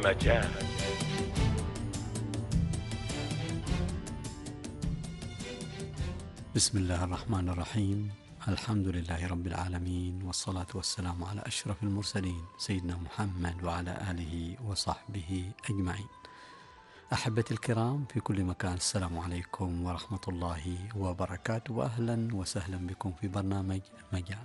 مجال. بسم الله الرحمن الرحيم. الحمد لله رب العالمين، والصلاة والسلام على أشرف المرسلين سيدنا محمد وعلى آله وصحبه أجمعين. أحبتي الكرام في كل مكان، السلام عليكم ورحمة الله وبركاته، وأهلا وسهلا بكم في برنامج مجال.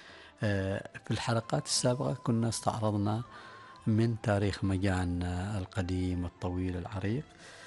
في الحلقات السابقة كنا استعرضنا من تاريخ مجان القديم الطويل العريق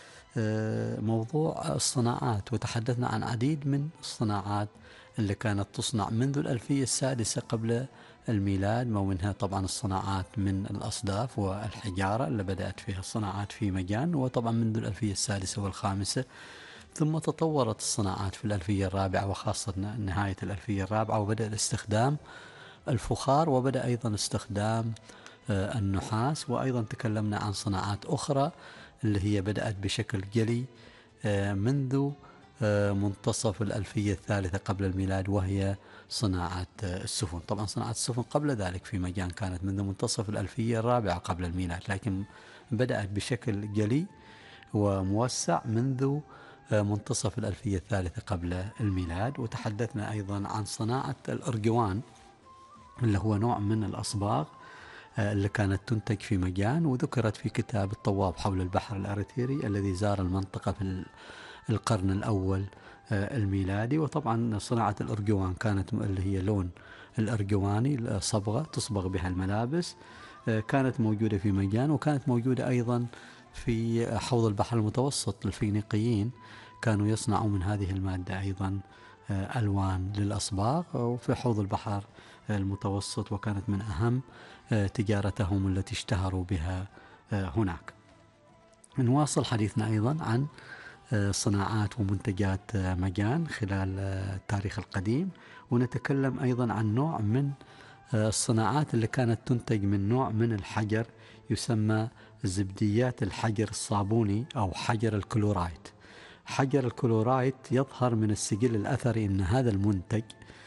موضوع الصناعات، وتحدثنا عن عديد من الصناعات اللي كانت تصنع منذ الألفية السادسة قبل الميلاد، ومنها طبعا الصناعات من الأصداف والحجارة اللي بدأت فيها الصناعات في مجان، وطبعا منذ الألفية السادسة والخامسة. ثم تطورت الصناعات في الألفية الرابعة، وخاصة نهاية الألفية الرابعة، وبدأ الاستخدام الفخار، وبدأ أيضا استخدام النحاس. وأيضا تكلمنا عن صناعات أخرى اللي هي بدأت بشكل جلي منذ منتصف الألفية الثالثة قبل الميلاد، وهي صناعة السفن. طبعا صناعة السفن قبل ذلك في مجان كانت منذ منتصف الألفية الرابعة قبل الميلاد، لكن بدأت بشكل جلي وموسع منذ منتصف الألفية الثالثة قبل الميلاد. وتحدثنا أيضا عن صناعة الأرجوان اللي هو نوع من الأصباغ اللي كانت تنتج في مجان، وذكرت في كتاب الطواب حول البحر الأريتري الذي زار المنطقة في القرن الأول الميلادي. وطبعا صناعة الأرجوان كانت اللي هي لون الأرجواني، صبغة تصبغ بها الملابس، كانت موجودة في مجان، وكانت موجودة أيضا في حوض البحر المتوسط. الفينيقيين كانوا يصنعوا من هذه المادة أيضا ألوان للأصباغ، وفي حوض البحر المتوسط، وكانت من أهم تجارتهم التي اشتهروا بها هناك. نواصل حديثنا أيضا عن صناعات ومنتجات مجان خلال التاريخ القديم، ونتكلم أيضا عن نوع من الصناعات اللي كانت تنتج من نوع من الحجر يسمى زبديات الحجر الصابوني أو حجر الكلورايت. حجر الكلورايت يظهر من السجل الأثري أن هذا المنتج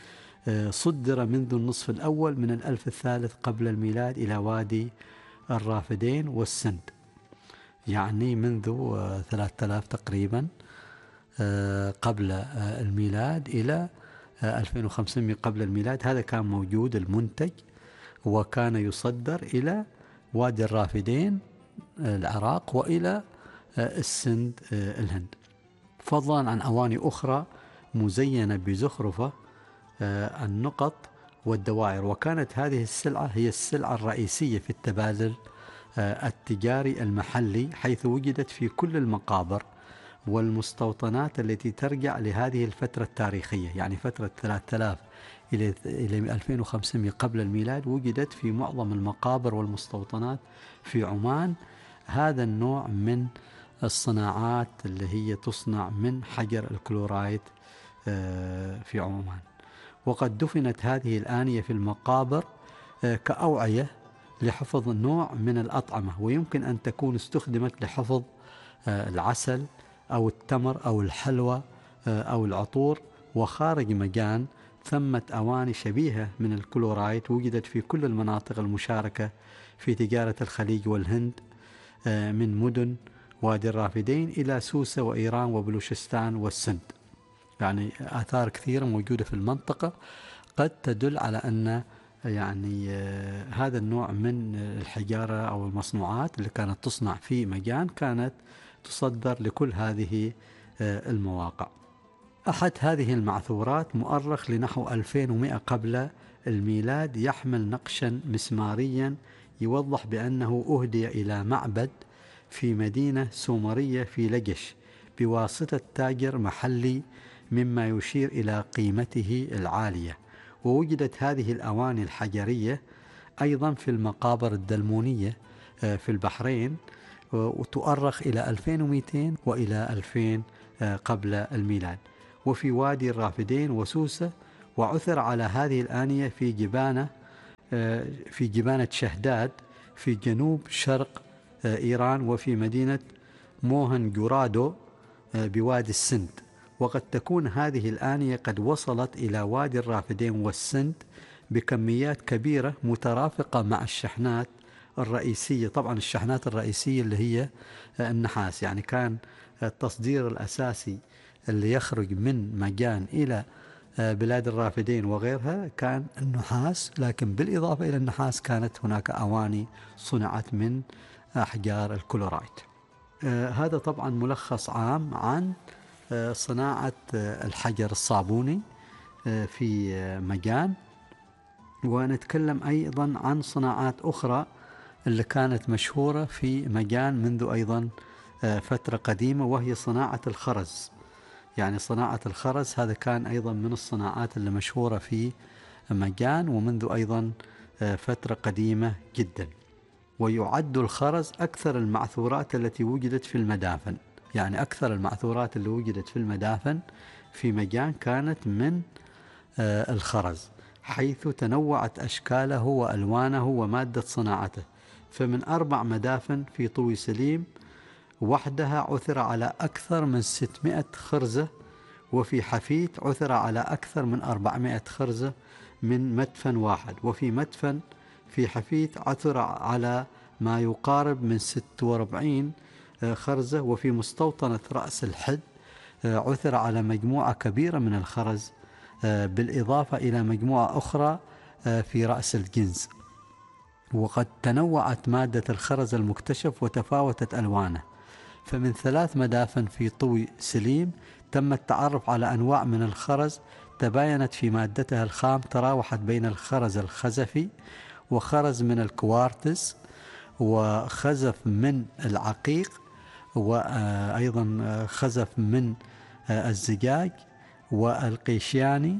صدر منذ النصف الأول من الألف الثالث قبل الميلاد إلى وادي الرافدين والسند، يعني منذ 3000 تقريبا قبل الميلاد إلى 2500 قبل الميلاد. هذا كان موجود المنتج، وكان يصدر إلى وادي الرافدين العراق وإلى السند الهند، فضلا عن أواني أخرى مزينة بزخرفة النقط والدوائر. وكانت هذه السلعة هي السلعة الرئيسية في التبادل التجاري المحلي، حيث وجدت في كل المقابر والمستوطنات التي ترجع لهذه الفترة التاريخية، يعني فترة 3000 إلى 2500 قبل الميلاد. وجدت في معظم المقابر والمستوطنات في عمان هذا النوع من الصناعات اللي هي تصنع من حجر الكلورايت في عمان. وقد دفنت هذه الآنية في المقابر كأوعية لحفظ نوع من الأطعمة، ويمكن أن تكون استخدمت لحفظ العسل أو التمر أو الحلوى أو العطور. وخارج مجان ثمة أواني شبيهة من الكلورايت وجدت في كل المناطق المشاركة في تجارة الخليج والهند، من مدن وادي الرافدين إلى سوسة وإيران وبلوشستان والسند. يعني آثار كثيرة موجودة في المنطقة قد تدل على أن يعني هذا النوع من الحجارة أو المصنوعات اللي كانت تصنع في مجان كانت تصدر لكل هذه المواقع. أحد هذه المعثورات مؤرخ لنحو 2100 قبل الميلاد، يحمل نقشا مسماريا يوضح بأنه أهدي إلى معبد في مدينة سومرية في لجش بواسطة تاجر محلي، مما يشير إلى قيمته العالية. ووجدت هذه الأواني الحجرية أيضا في المقابر الدلمونية في البحرين، وتؤرخ إلى 2200 وإلى 2000 قبل الميلاد، وفي وادي الرافدين وسوسة. وعثر على هذه الآنية في جبانة شهداد في جنوب شرق إيران، وفي مدينة موهن جورادو بوادي السند. وقد تكون هذه الآنية قد وصلت إلى وادي الرافدين والسند بكميات كبيرة مترافقة مع الشحنات الرئيسية، طبعا الشحنات الرئيسية اللي هي النحاس. يعني كان التصدير الأساسي اللي يخرج من مجان إلى بلاد الرافدين وغيرها كان النحاس، لكن بالإضافة إلى النحاس كانت هناك أواني صنعت من أحجار الكلورايت. هذا طبعا ملخص عام عن صناعة الحجر الصابوني في مجان. ونتكلم أيضا عن صناعات أخرى اللي كانت مشهورة في مجان منذ أيضا فترة قديمة، وهي صناعة الخرز. يعني صناعة الخرز هذا كان أيضا من الصناعات اللي مشهورة في مجان ومنذ أيضا فترة قديمة جدا. ويعد الخرز أكثر المعثورات التي وجدت في المدافن. يعني أكثر المعثورات اللي وجدت في المدافن في مجان كانت من الخرز، حيث تنوعت أشكاله وألوانه ومادة صناعته. فمن 4 مدافن في طوي سليم وحدها عثر على أكثر من 600 خرزة، وفي حفيت عثر على أكثر من 400 خرزة من مدفن واحد، وفي مدفن في حفيت عثر على ما يقارب من 46 خرزة، وفي مستوطنة رأس الحد عثر على مجموعة كبيرة من الخرز، بالإضافة إلى مجموعة أخرى في رأس الجنز. وقد تنوعت مادة الخرز المكتشف وتفاوتت ألوانه. فمن 3 مدافن في طوي سليم تم التعرف على أنواع من الخرز تباينت في مادتها الخام، تراوحت بين الخرز الخزفي وخرز من الكوارتز وخزف من العقيق، وأيضا خزف من الزجاج والقيشياني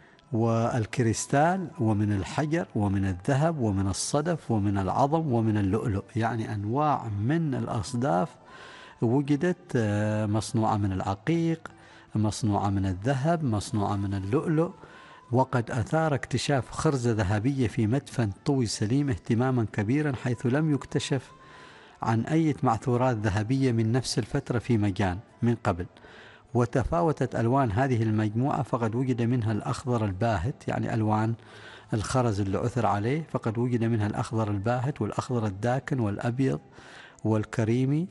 والكريستال ومن الحجر ومن الذهب ومن الصدف ومن العظم ومن اللؤلؤ. يعني أنواع من الأصداف وجدت مصنوعة من العقيق، مصنوعة من الذهب، مصنوعة من اللؤلؤ. وقد أثار اكتشاف خرزة ذهبية في مدفن طوي سليم اهتماما كبيرا، حيث لم يكتشف عن أي معثورات ذهبية من نفس الفترة في مجان من قبل. وتفاوتت ألوان هذه المجموعة، فقد وجد منها الأخضر الباهت، يعني ألوان الخرز اللي عثر عليه، فقد وجد منها الأخضر الباهت والأخضر الداكن والأبيض والكريمي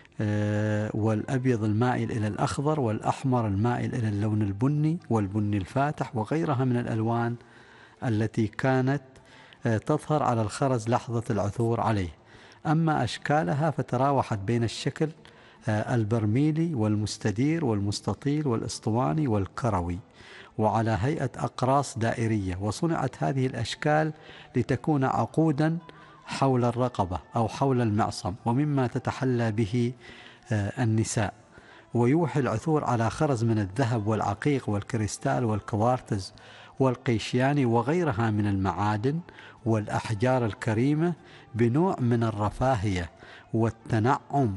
والأبيض المائل إلى الأخضر والأحمر المائل إلى اللون البني والبني الفاتح وغيرها من الألوان التي كانت تظهر على الخرز لحظة العثور عليه. أما أشكالها فتراوحت بين الشكل البرميلي والمستدير والمستطيل والاسطواني والكروي، وعلى هيئة أقراص دائرية. وصنعت هذه الأشكال لتكون عقودا حول الرقبة أو حول المعصم، ومما تتحلى به النساء. ويوحي العثور على خرز من الذهب والعقيق والكريستال والكوارتز والقيشياني وغيرها من المعادن والأحجار الكريمة بنوع من الرفاهية والتنعم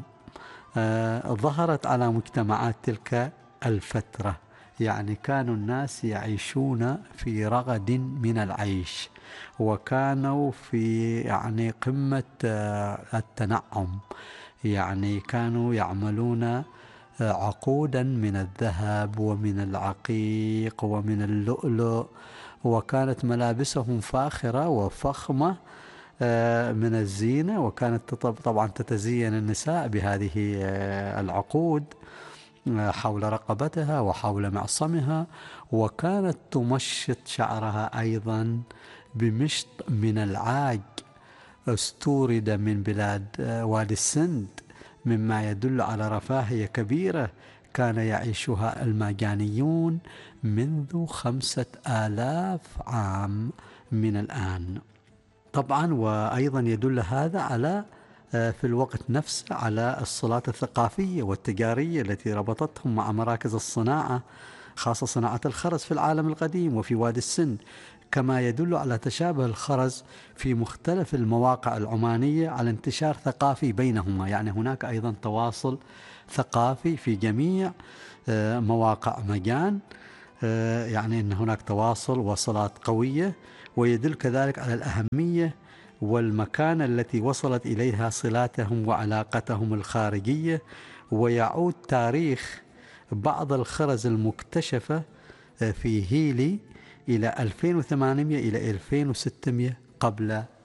ظهرت على مجتمعات تلك الفترة. يعني كانوا الناس يعيشون في رغد من العيش، وكانوا في يعني قمة التنعم. يعني كانوا يعملون عقودا من الذهب ومن العقيق ومن اللؤلؤ، وكانت ملابسهم فاخرة وفخمة من الزينة، وكانت طبعا تتزين النساء بهذه العقود حول رقبتها وحول معصمها، وكانت تمشط شعرها أيضا بمشط من العاج استورد من بلاد وادي السند، مما يدل على رفاهية كبيرة كان يعيشها المجانيون منذ 5000 عام من الآن. طبعا وأيضا يدل هذا على في الوقت نفسه على الصلات الثقافية والتجارية التي ربطتهم مع مراكز الصناعة، خاصة صناعة الخرز في العالم القديم وفي وادي السند، كما يدل على تشابه الخرز في مختلف المواقع العمانية على انتشار ثقافي بينهما. يعني هناك أيضا تواصل ثقافي في جميع مواقع مجان، يعني أن هناك تواصل وصلات قوية، ويدل كذلك على الأهمية والمكانة التي وصلت إليها صلاتهم وعلاقتهم الخارجية. ويعود تاريخ بعض الخرز المكتشفة في هيلي إلى 2800 إلى 2600 قبل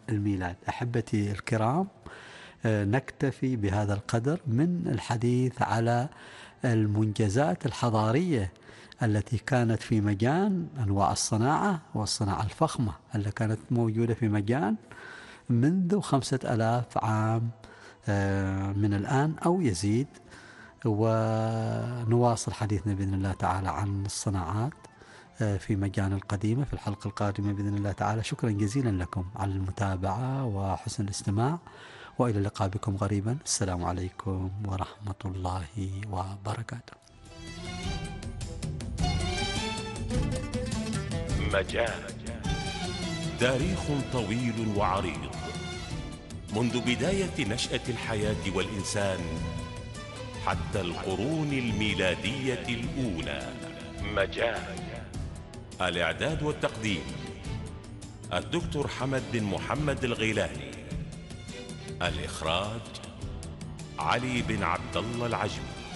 الميلاد. أحبتي الكرام، نكتفي بهذا القدر من الحديث على المنجزات الحضارية التي كانت في مجال أنواع الصناعة والصناعة الفخمة التي كانت موجودة في مجال منذ 5000 عام من الآن أو يزيد. ونواصل حديثنا بإذن الله تعالى عن الصناعات في مجال القديمة في الحلقة القادمة بإذن الله تعالى. شكرا جزيلا لكم على المتابعة وحسن الاستماع، وإلى اللقاء بكم قريبا. السلام عليكم ورحمة الله وبركاته. مجال تاريخ طويل وعريض منذ بداية نشأة الحياة والإنسان حتى القرون الميلادية الأولى. مجال الإعداد والتقديم الدكتور حمد بن محمد الغيلاني. الإخراج علي بن عبد الله العجمي.